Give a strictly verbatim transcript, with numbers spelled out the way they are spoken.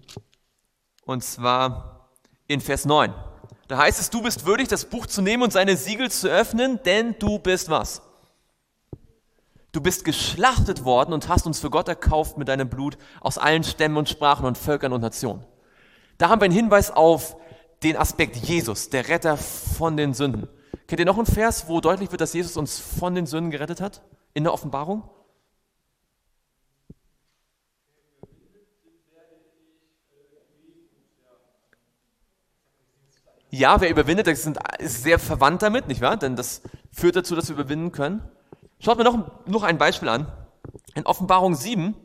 Und zwar in Vers neun. Da heißt es, du bist würdig, das Buch zu nehmen und seine Siegel zu öffnen, denn du bist was? Du bist geschlachtet worden und hast uns für Gott erkauft mit deinem Blut aus allen Stämmen und Sprachen und Völkern und Nationen. Da haben wir einen Hinweis auf den Aspekt Jesus, der Retter von den Sünden. Kennt ihr noch einen Vers, wo deutlich wird, dass Jesus uns von den Sünden gerettet hat? In der Offenbarung? Ja, wer überwindet, das sind, ist sehr verwandt damit, nicht wahr? Denn das führt dazu, dass wir überwinden können. Schaut mir noch, noch ein Beispiel an. In Offenbarung sieben,